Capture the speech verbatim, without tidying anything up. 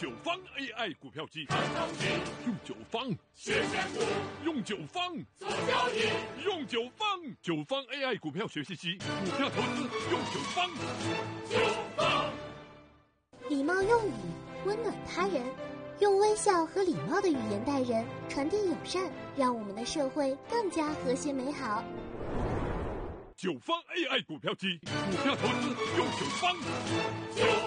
九方 A I 股票机，用九方学选股， 用九方做交易， 用九方九方 A I 股票学习机，股票投资用九方。 九方礼貌用语，温暖他人，用微笑和礼貌的语言待人，传递友善，让我们的社会更加和谐美好。 九方 A I 股票机，股票投资用九方。 九